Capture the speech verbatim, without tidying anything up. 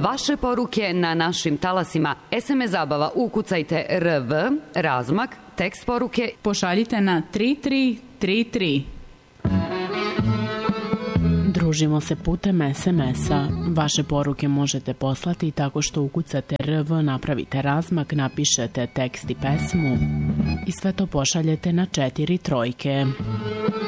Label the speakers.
Speaker 1: vaše poruke na našim talasima. es em es zabava, ukucajte R V, razmak, tekst poruke.
Speaker 2: Pošaljite na tri tri tri tri.
Speaker 3: Družimo se putem es em es-a. Vaše poruke možete poslati tako što ukucate R V, napravite razmak, napišete tekst i pesmu i sve to pošaljete na četiri trojke.